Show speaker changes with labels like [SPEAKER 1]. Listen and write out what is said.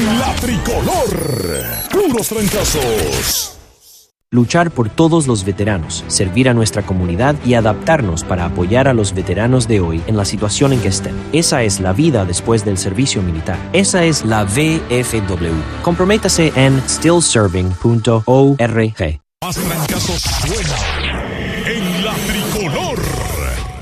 [SPEAKER 1] La tricolor. Puros trancazos.
[SPEAKER 2] Luchar por todos los veteranos, servir a nuestra comunidad y adaptarnos para apoyar a los veteranos de hoy en la situación en que estén. Esa es la vida después del servicio militar. Esa es la VFW. Comprométase en stillserving.org.
[SPEAKER 1] Más trancazos suena.